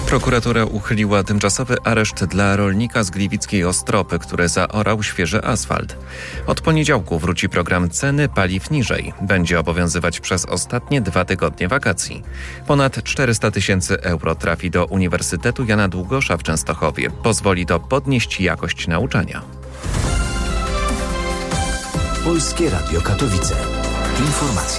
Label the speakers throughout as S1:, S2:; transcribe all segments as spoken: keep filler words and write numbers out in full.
S1: Prokuratura uchyliła tymczasowy areszt dla rolnika z gliwickiej Ostropy, który zaorał świeży asfalt. Od poniedziałku wróci program ceny paliw niżej. Będzie obowiązywać przez ostatnie dwa tygodnie wakacji. Ponad czterysta tysięcy euro trafi do Uniwersytetu Jana Długosza w Częstochowie. Pozwoli to podnieść jakość nauczania.
S2: Polskie Radio Katowice. Informacje.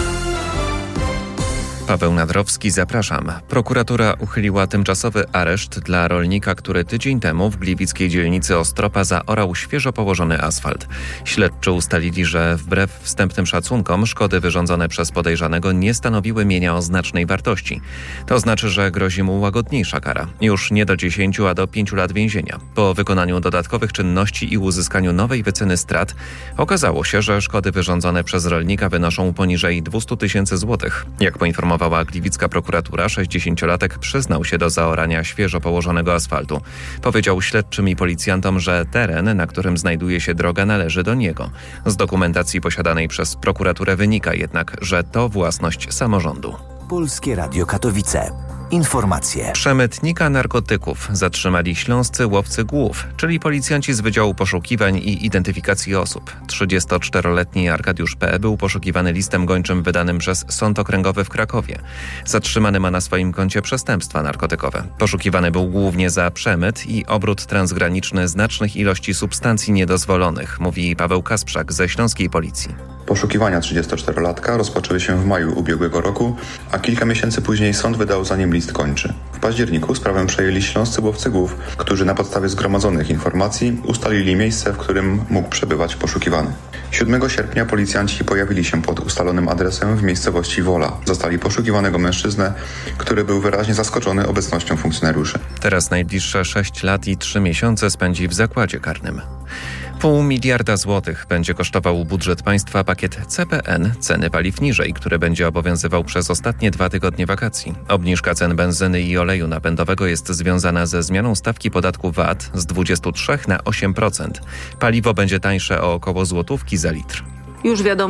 S1: Paweł Nadrowski, zapraszam. Prokuratura uchyliła tymczasowy areszt dla rolnika, który tydzień temu w gliwickiej dzielnicy Ostropa zaorał świeżo położony asfalt. Śledczy ustalili, że wbrew wstępnym szacunkom szkody wyrządzone przez podejrzanego nie stanowiły mienia o znacznej wartości. To znaczy, że grozi mu łagodniejsza kara. Już nie do dziesięciu, a do pięciu lat więzienia. Po wykonaniu dodatkowych czynności i uzyskaniu nowej wyceny strat okazało się, że szkody wyrządzone przez rolnika wynoszą poniżej dwieście tysięcy złotych. Jak poinformowała gliwicka prokuratura, sześćdziesięciolatek przyznał się do zaorania świeżo położonego asfaltu. Powiedział śledczym i policjantom, że teren, na którym znajduje się droga, należy do niego. Z dokumentacji posiadanej przez prokuraturę wynika jednak, że to własność samorządu.
S2: Polskie Radio Katowice. Informacje.
S1: Przemytnika narkotyków zatrzymali śląscy łowcy głów, czyli policjanci z Wydziału Poszukiwań i Identyfikacji Osób. trzydziestoczteroletni Arkadiusz P. był poszukiwany listem gończym wydanym przez Sąd Okręgowy w Krakowie. Zatrzymany ma na swoim koncie przestępstwa narkotykowe. Poszukiwany był głównie za przemyt i obrót transgraniczny znacznych ilości substancji niedozwolonych, mówi Paweł Kasprzak ze śląskiej policji.
S3: Poszukiwania trzydziestoczterolatka rozpoczęły się w maju ubiegłego roku, a kilka miesięcy później sąd wydał za nim list gończy. W październiku sprawę przejęli śląscy łowcy głów, którzy na podstawie zgromadzonych informacji ustalili miejsce, w którym mógł przebywać poszukiwany. siódmego sierpnia policjanci pojawili się pod ustalonym adresem w miejscowości Wola. Zastali poszukiwanego mężczyznę, który był wyraźnie zaskoczony obecnością funkcjonariuszy.
S1: Teraz najbliższe sześć lat i trzy miesiące spędzi w zakładzie karnym. Pół miliarda złotych będzie kosztował budżet państwa pakiet C P N, ceny paliw niżej, który będzie obowiązywał przez ostatnie dwa tygodnie wakacji. Obniżka cen benzyny i oleju napędowego jest związana ze zmianą stawki podatku V A T z dwudziestu trzech na osiem procent. Paliwo będzie tańsze o około złotówki za litr.
S4: Już wiadomo,